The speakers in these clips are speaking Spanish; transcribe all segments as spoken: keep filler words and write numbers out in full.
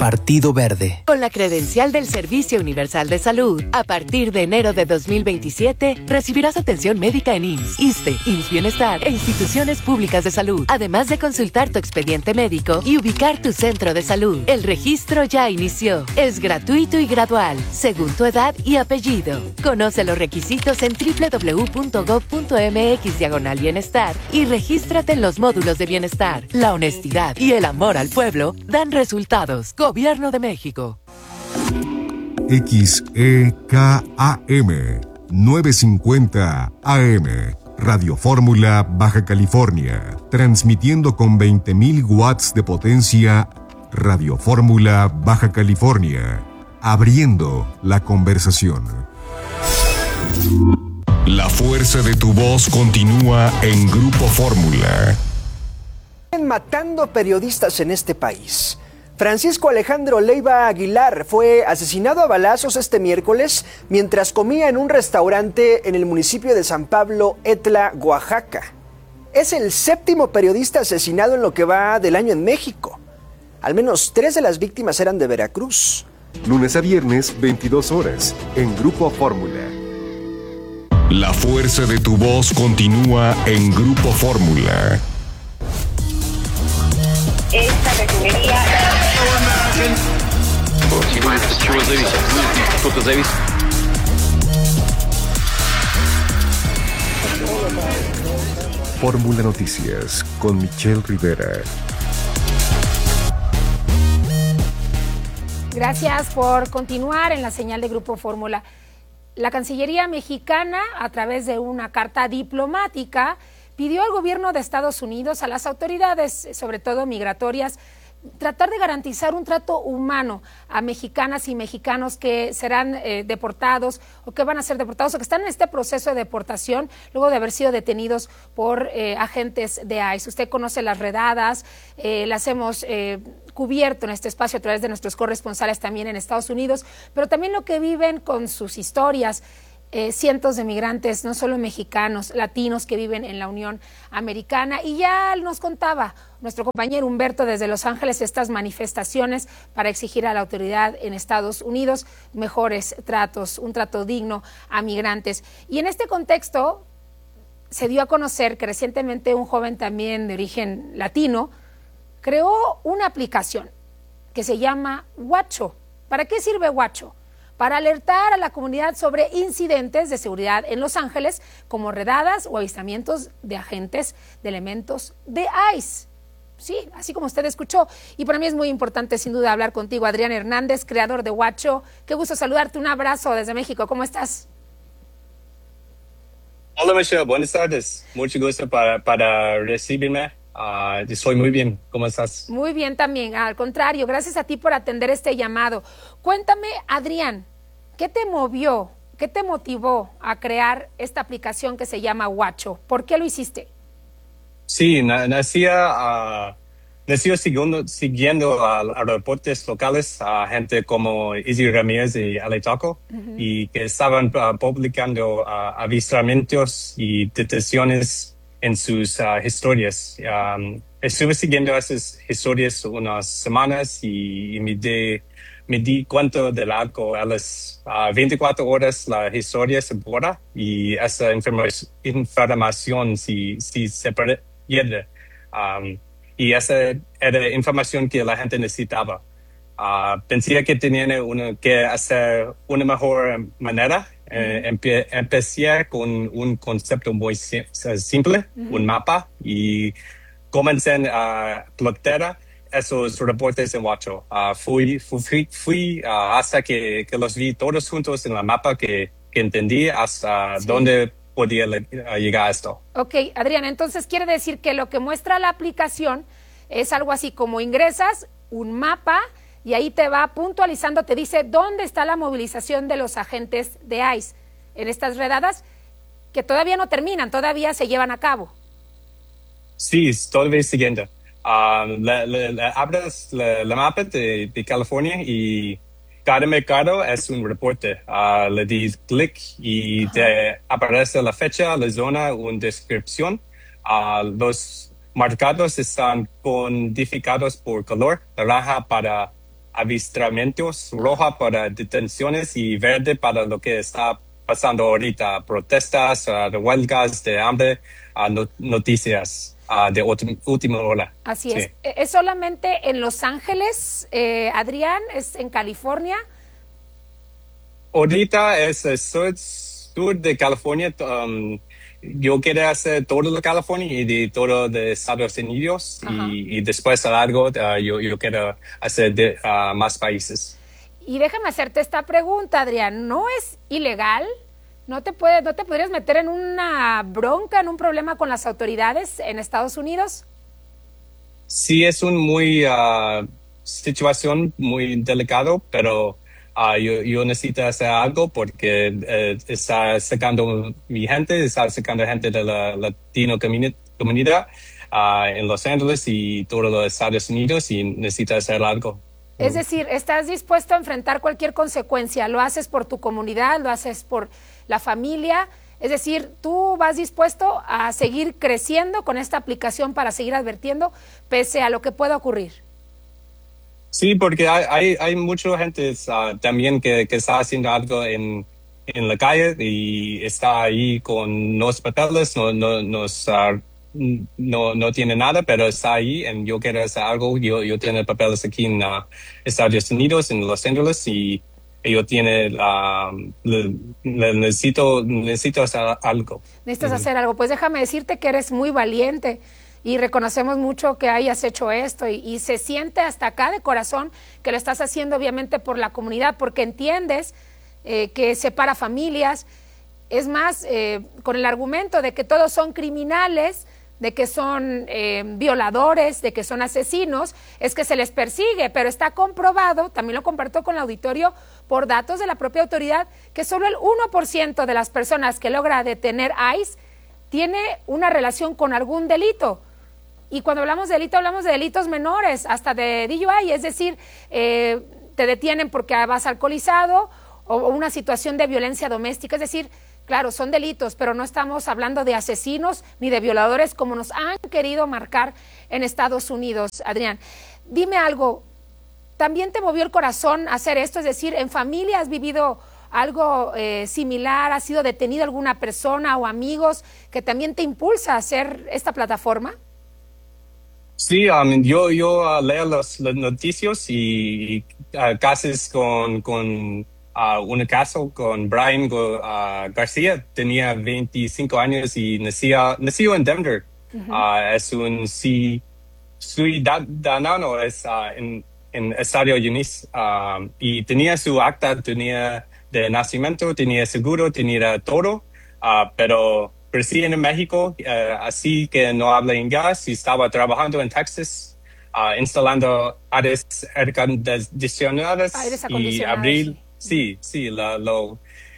Partido Verde. Con la credencial del Servicio Universal de Salud, a partir de enero de dos mil veintisiete, recibirás atención médica en I M S S, ISSSTE, I M S S Bienestar e instituciones públicas de salud, además de consultar tu expediente médico y ubicar tu centro de salud. El registro ya inició. Es gratuito y gradual, según tu edad y apellido. Conoce los requisitos en doble u doble u doble u punto gob punto eme equis diagonal bienestar y regístrate en los módulos de bienestar. La honestidad y el amor al pueblo dan resultados. Gobierno de México. X E K A M novecientos cincuenta A M Radio Fórmula Baja California, transmitiendo con veinte mil watts de potencia. Radio Fórmula Baja California, abriendo la conversación. La fuerza de tu voz continúa en Grupo Fórmula. Matando periodistas en este país. Francisco Alejandro Leiva Aguilar fue asesinado a balazos este miércoles mientras comía en un restaurante en el municipio de San Pablo, Etla, Oaxaca. Es el séptimo periodista asesinado en lo que va del año en México. Al menos tres de las víctimas eran de Veracruz. Lunes a viernes, veintidós horas, en Grupo Fórmula. La fuerza de tu voz continúa en Grupo Fórmula. Esta refinería... Fórmula Noticias con Michelle Rivera. Gracias por continuar en la señal de Grupo Fórmula. La Cancillería mexicana, a través de una carta diplomática, pidió al gobierno de Estados Unidos, a las autoridades, sobre todo migratorias, tratar de garantizar un trato humano a mexicanas y mexicanos que serán eh, deportados o que van a ser deportados o que están en este proceso de deportación luego de haber sido detenidos por eh, agentes de ICE. Usted conoce las redadas, eh, las hemos eh, cubierto en este espacio a través de nuestros corresponsales también en Estados Unidos, pero también lo que viven con sus historias. Eh, cientos de migrantes, no solo mexicanos, latinos que viven en la Unión Americana. Y ya nos contaba nuestro compañero Humberto desde Los Ángeles estas manifestaciones para exigir a la autoridad en Estados Unidos mejores tratos, un trato digno a migrantes. Y en este contexto se dio a conocer que recientemente un joven también de origen latino creó una aplicación que se llama Watcho. ¿Para qué sirve Watcho? Para alertar a la comunidad sobre incidentes de seguridad en Los Ángeles, como redadas o avistamientos de agentes de elementos de ICE. Sí, así como usted escuchó. Y para mí es muy importante, sin duda, hablar contigo, Adrián Hernández, creador de Watcho. Qué gusto saludarte. Un abrazo desde México. ¿Cómo estás? Hola, Michelle. Buenas tardes. Mucho gusto para, para recibirme. Uh, estoy muy bien. ¿Cómo estás? Muy bien también. Al contrario, gracias a ti por atender este llamado. Cuéntame, Adrián, ¿qué te movió, qué te motivó a crear esta aplicación que se llama Watcho? ¿Por qué lo hiciste? Sí, na- nacía, uh, nació siguiendo, siguiendo a, a reportes locales a gente como Izzy Ramírez y Ale Taco, uh-huh. y que estaban uh, publicando uh, avistamientos y detenciones en sus uh, historias. Um, estuve siguiendo esas historias unas semanas y, y me, di, me di cuenta de algo. A las uh, veinticuatro horas la historia se borra y esa informa- información si, si se pierde. Um, y esa era información que la gente necesitaba. Uh, pensé que tenían una, que hacer una mejor manera. Eh, empe- empecé con un concepto muy sim- simple, uh-huh. un mapa, y comencé a plantear esos reportes en Watcho. Uh, fui fui, fui uh, hasta que, que los vi todos juntos en la mapa que, que entendí hasta sí. dónde podía le- uh, llegar a esto. Ok, Adrián, entonces quiere decir que lo que muestra la aplicación es algo así como ingresas un mapa y ahí te va puntualizando, te dice dónde está la movilización de los agentes de ICE en estas redadas que todavía no terminan, todavía se llevan a cabo. Sí, todavía siguiendo. Um, la, la, la, abres la, la mapa de, de California y cada mercado es un reporte. Uh, le das clic y te aparece la fecha, la zona, una descripción. Uh, los marcados están codificados por color, naranja para avistamientos, roja para detenciones y verde para lo que está pasando ahorita, protestas, uh, huelgas de hambre, uh, no, noticias uh, de ultim, última hora. Así sí. es. ¿Es solamente en Los Ángeles, eh, Adrián? ¿Es en California? Ahorita es el sur, sur de California. Um, yo quiero hacer todo de California y de todo de Estados Unidos y, y después a largo uh, yo, yo quiero hacer de uh, más países. Y déjame hacerte esta pregunta, Adrián. ¿No es ilegal? ¿No te puedes, no te podrías meter en una bronca, en un problema con las autoridades en Estados Unidos? Sí, es una muy uh, situación muy delicada, pero uh, yo, yo necesito hacer algo porque uh, está sacando mi gente, está sacando gente de la latino comuni- comunidad uh, en Los Ángeles y todos los Estados Unidos y necesito hacer algo. Es decir, ¿estás dispuesto a enfrentar cualquier consecuencia? ¿Lo haces por tu comunidad? ¿Lo haces por la familia? Es decir, ¿tú vas dispuesto a seguir creciendo con esta aplicación para seguir advirtiendo pese a lo que pueda ocurrir? Sí, porque hay, hay, hay mucha gente uh, también que, que está haciendo algo en, en la calle y está ahí con los papeles, no, no, nos, uh, no, no tiene nada, pero está ahí y yo quiero hacer algo. Yo, yo tengo papeles aquí en uh, Estados Unidos, en Los Ángeles, y yo tiene, uh, le, le necesito, necesito hacer algo. Necesitas Uh-huh. hacer algo. Pues déjame decirte que eres muy valiente y reconocemos mucho que hayas hecho esto y, y se siente hasta acá de corazón que lo estás haciendo obviamente por la comunidad, porque entiendes eh, que separa familias. Es más, eh, con el argumento de que todos son criminales, de que son eh, violadores, de que son asesinos, es que se les persigue, pero está comprobado, también lo compartió con el auditorio, por datos de la propia autoridad, que solo el uno por ciento de las personas que logra detener ICE tiene una relación con algún delito. Y cuando hablamos de delito, hablamos de delitos menores, hasta de D U I, es decir, eh, te detienen porque vas alcoholizado o, o una situación de violencia doméstica, es decir, claro, son delitos, pero no estamos hablando de asesinos ni de violadores como nos han querido marcar en Estados Unidos. Adrián, dime algo, ¿también te movió el corazón hacer esto? Es decir, ¿en familia has vivido algo eh, similar? ¿Ha sido detenido alguna persona o amigos que también te impulsa a hacer esta plataforma? Sí, um, yo, yo uh, leo los, los noticias y, y uh, casos con... con Uh, un caso con Brian uh, García, tenía veinticinco años y nació, nació en Denver. Uh-huh. Uh, es un sí, ciudadano es, uh, en, en Estados Unidos uh, y tenía su acta, tenía de nacimiento, tenía seguro, tenía todo, uh, pero crecí en México, uh, así que no habla inglés y estaba trabajando en Texas, uh, instalando aires acondicionados y abril. Sí, sí, la, lo,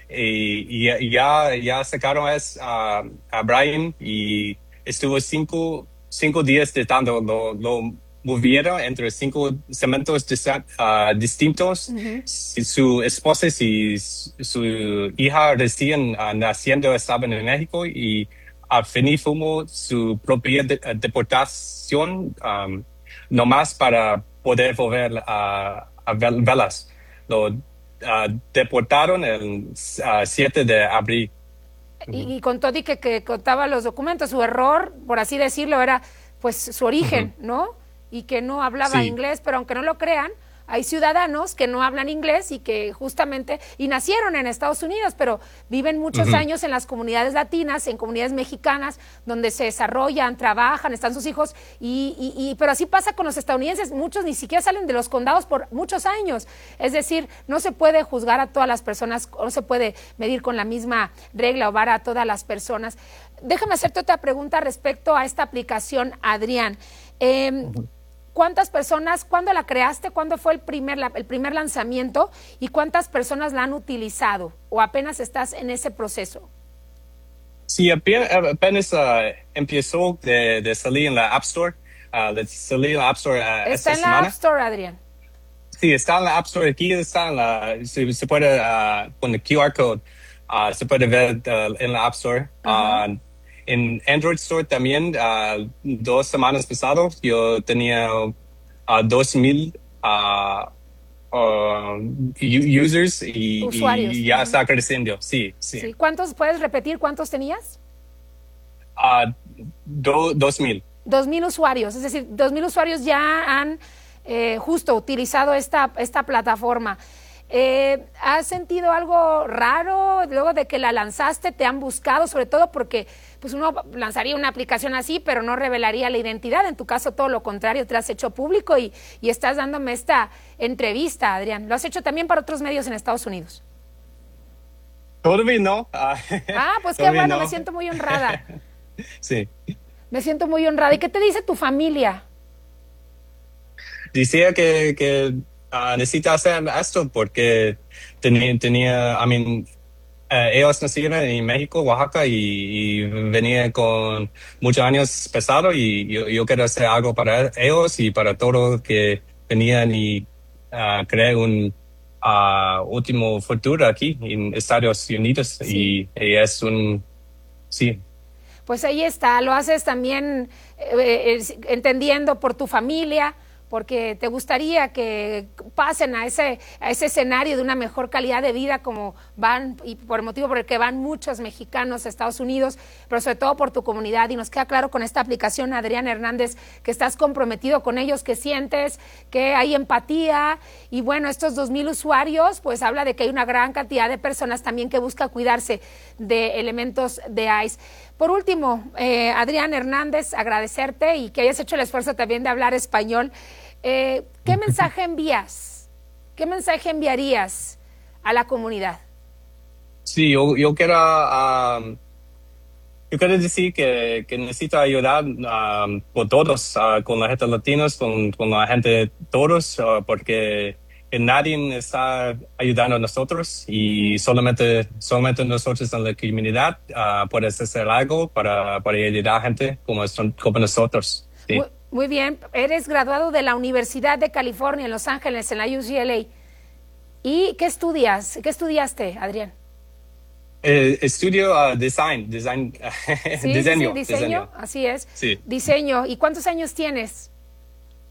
y, y ya, ya sacaron es, uh, a Brian y estuvo cinco, cinco días tratando, lo, lo movieron entre cinco cementos uh, distintos. Uh-huh. Su esposa y su hija recién uh, naciendo estaban en México y al fin fumó su propia de, uh, deportación um, nomás para poder volver a, a verlas. Lo, Uh, deportaron el uh, siete de abril. Y, y con todo y que, que contaba los documentos, su error, por así decirlo, era pues su origen, uh-huh. ¿no? Y que no hablaba sí. inglés, pero aunque no lo crean, hay ciudadanos que no hablan inglés y que justamente, y nacieron en Estados Unidos, pero viven muchos uh-huh. años en las comunidades latinas, en comunidades mexicanas, donde se desarrollan, trabajan, están sus hijos, y, y, y pero así pasa con los estadounidenses, muchos ni siquiera salen de los condados por muchos años, es decir, no se puede juzgar a todas las personas, no se puede medir con la misma regla o vara a todas las personas. Déjame hacerte otra pregunta respecto a esta aplicación, Adrián. Eh, uh-huh. ¿Cuántas personas, cuándo la creaste, cuándo fue el primer, la, el primer lanzamiento y cuántas personas la han utilizado o apenas estás en ese proceso? Sí, apenas, apenas uh, empezó de, de salir en la App Store, uh, de salir en la App Store uh, ¿Está esta en semana. la App Store, Adrián? Sí, está en la App Store, aquí está en la, se, se puede, uh, con el Q R code, uh, se puede ver uh, en la App Store. Uh-huh. Uh, En Android Store también, uh, dos semanas pasadas, yo tenía uh, dos mil uh, uh, u- users y, Usuarios. y ya Ujú. está creciendo. Sí, sí. Sí. ¿Cuántos, puedes repetir cuántos tenías? Ah, do- dos mil. Dos mil usuarios, es decir, dos mil usuarios ya han eh, justo utilizado esta, esta plataforma. Eh, ¿Has sentido algo raro luego de que la lanzaste? ¿Te han buscado? Sobre todo porque pues uno lanzaría una aplicación así, pero no revelaría la identidad. En tu caso, todo lo contrario, te lo has hecho público y, y estás dándome esta entrevista, Adrián. Lo has hecho también para otros medios en Estados Unidos. Todavía no. Ah, Ah, pues qué todavía bueno, no. me siento muy honrada. Sí. Me siento muy honrada. ¿Y qué te dice tu familia? Decía que, que ah, necesita hacer esto porque tenía, tenía I mean, eh, ellos nacieron en México, Oaxaca, y, y venían con muchos años pesados y yo, yo quiero hacer algo para ellos y para todos que venían y ah, crear un ah, último futuro aquí en Estados Unidos. Sí. Y, y es un, sí. Pues ahí está, lo haces también eh, eh, entendiendo por tu familia, porque te gustaría que pasen a ese, a ese escenario de una mejor calidad de vida como van, y por el motivo por el que van muchos mexicanos a Estados Unidos, pero sobre todo por tu comunidad. Y nos queda claro con esta aplicación, Adrián Hernández, que estás comprometido con ellos, que sientes que hay empatía. Y bueno, estos dos mil usuarios, pues habla de que hay una gran cantidad de personas también que busca cuidarse de elementos de ICE. Por último, eh, Adrián Hernández, agradecerte y que hayas hecho el esfuerzo también de hablar español. Eh, ¿Qué mensaje envías? ¿Qué mensaje enviarías a la comunidad? Sí, yo, yo quiero, um, yo quiero decir que, que necesito ayudar um, por todos, uh, con la gente latina, con, con la gente todos, uh, porque nadie está ayudando a nosotros y solamente, solamente nosotros en la comunidad uh, podemos hacer algo para, para ayudar a gente como, son, como nosotros. Sí. Muy, muy bien, eres graduado de la Universidad de California en Los Ángeles, en la U C L A. ¿Y qué estudias? ¿Qué estudiaste, Adrián? Eh, estudio uh, design, design Sí, diseño, sí, sí, diseño, diseño. así es. Sí. Diseño. ¿Y cuántos años tienes?